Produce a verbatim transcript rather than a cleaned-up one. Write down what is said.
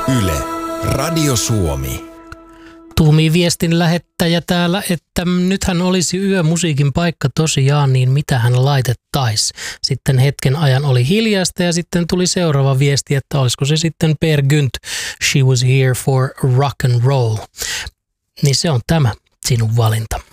Yle, Radio Suomi. Tuumii viestin lähettäjä täällä, että nythän olisi yömusiikin paikka tosiaan, niin mitä hän laitettaisi. Sitten hetken ajan oli hiljaista ja sitten tuli seuraava viesti, että olisiko se sitten Per Gynt, She Was Here for Rock and Roll. Niin se on tämä sinun valinta.